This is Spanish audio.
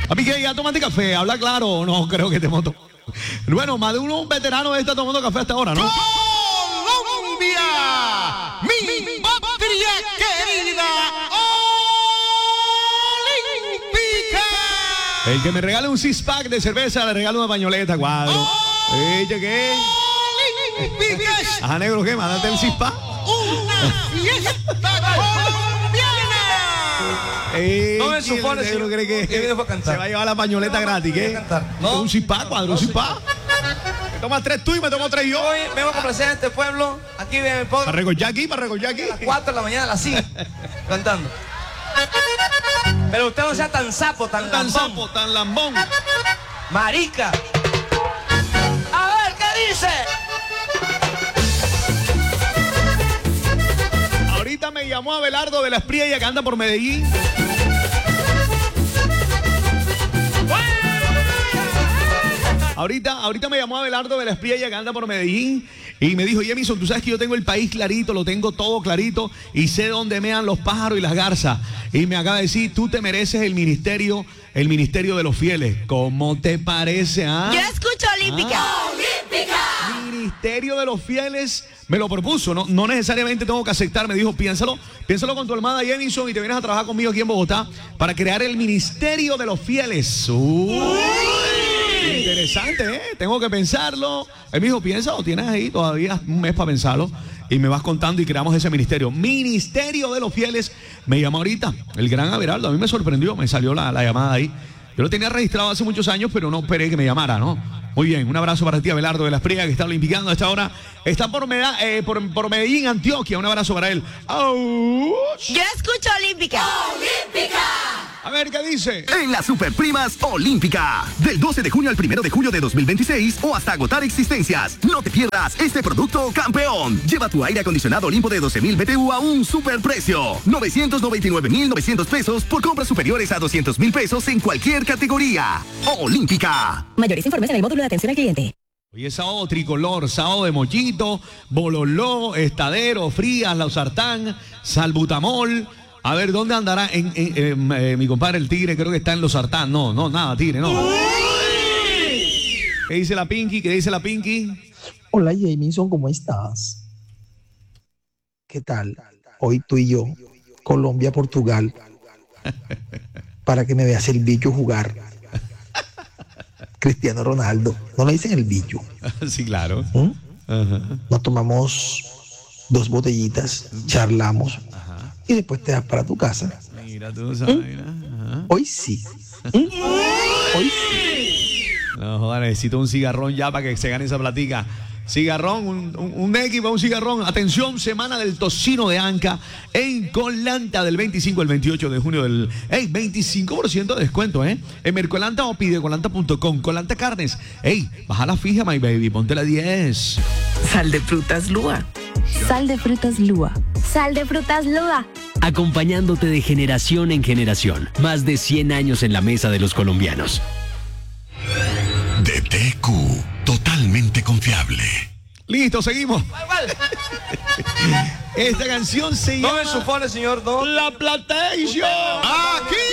Papi, ¿qué? ¿Ya tomaste café? ¿Habla claro o no? Creo que te moto. Bueno, más de uno, un veterano está tomando café hasta ahora, ¿no? ¡Colombia! ¡Mi patria querida! ¡Olímpica! El que me regale un six-pack de cerveza, le regalo una pañoleta, cuadro. ¿Qué? ¡Olímpica! Ajá, negro, ¿qué? Mándate el six-pack. ¡Una fiesta colombiana! No me supone, negro, señor. cree que ¿Qué dejo cantar? se va a llevar la pañoleta gratis, ¿qué? No. Un six-pack, cuadro, un six-pack. Me tomas 3 tú y me tomo 3 yo. Hoy vengo a complacer a este pueblo. Aquí viene mi Para pobre. regollar aquí, para regollar aquí. A las 4 de la mañana, a las 5. Cantando. Pero usted no sea tan sapo, tan Tan lambón. sapo, tan lambón. Marica. A ver, ¿qué dice? Ahorita me llamó Abelardo de la Espriella que anda por Medellín. Ahorita me llamó Abelardo de la Espriella que anda por Medellín y me dijo, Jemison, tú sabes que yo tengo el país clarito, lo tengo todo clarito y sé dónde mean los pájaros y las garzas. Y me acaba de decir, tú te mereces el ministerio de los fieles. ¿Cómo te parece, ah? Yo escucho Olímpica. Ministerio de los fieles me lo propuso, no necesariamente tengo que aceptar, me dijo, piénsalo con tu hermana Jemison y te vienes a trabajar conmigo aquí en Bogotá para crear el ministerio de los fieles. Interesante, ¿eh? Tengo que pensarlo. Él me dijo, piénsalo, tienes ahí todavía un mes para pensarlo y me vas contando y creamos ese ministerio. Ministerio de los fieles. Me llamó ahorita el gran Abelardo, a mí me sorprendió, me salió la llamada ahí. Yo lo tenía registrado hace muchos años, pero no esperé que me llamara, ¿no? Muy bien, un abrazo para ti, Abelardo de la Espriella, que está olimpicando a esta hora. Está por Medellín, Antioquia. Un abrazo para él. Yo escucho Olímpica. A ver, ¿qué dice? En las Superprimas Olímpica. Del 12 de junio al 1 de julio de 2026 o hasta agotar existencias. No te pierdas este producto campeón. Lleva tu aire acondicionado Olimpo de 12,000 BTU a un superprecio. 999,900 pesos por compras superiores a 200,000 pesos en cualquier categoría. Olímpica. Mayores informes en el módulo de atención al cliente. Hoy es sábado tricolor, sábado de mollito, bololó, estadero, frías, lausartán, salbutamol. A ver, ¿dónde andará? Mi compadre el Tigre, creo que está en los sartán. No, nada, Tigre, no. ¿Qué dice la Pinky? Hola Jamison, ¿cómo estás? ¿Qué tal? Hoy tú y yo, Colombia, Portugal, para que me veas el bicho jugar. Cristiano Ronaldo, ¿no le dicen el bicho? Sí, claro. Ajá. Nos tomamos 2 botellitas, charlamos y después te vas para tu casa. Mira, tú sabes, mira. Hoy sí. Hoy sí. No, joder, necesito un cigarrón ya para que se gane esa platica. Cigarrón, un equipo, un cigarrón. Atención, semana del tocino de Anca en Colanta del 25 al 28 de junio del 25% de descuento, ¿eh? En Mercolanta o pidecolanta.com. Colanta Carnes. Baja la fija, my baby, ponte la 10. Sal de frutas Lua. Sal de frutas Lua. Sal de frutas Lua. Acompañándote de generación en generación. Más de 100 años en la mesa de los colombianos. DTQ, totalmente confiable. Listo, seguimos. Esta canción se llama No me supone, señor. No. La Platation. Aquí